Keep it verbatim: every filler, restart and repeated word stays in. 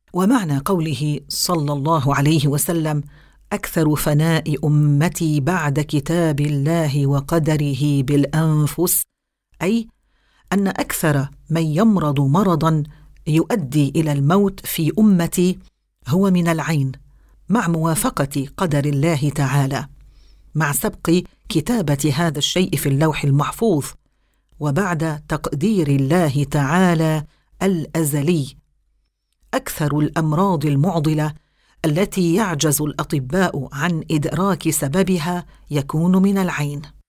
ومعنى قوله صلى الله عليه وسلم: أكثر فناء أمتي بعد كتاب الله وقدره بالأنفس، أي أن أكثر من يمرض مرضاً يؤدي إلى الموت في أمتي هو من العين، مع موافقة قدر الله تعالى، مع سبق كتابة هذا الشيء في اللوح المحفوظ، وبعد تقدير الله تعالى الأزلي. أكثر الأمراض المعضلة التي يعجز الأطباء عن إدراك سببها يكون من العين.